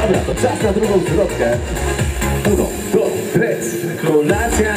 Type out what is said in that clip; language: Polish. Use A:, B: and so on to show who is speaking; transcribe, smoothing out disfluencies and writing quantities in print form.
A: Dobra, to czas na drugą zwrotkę. 1, 2, 3. Kolacja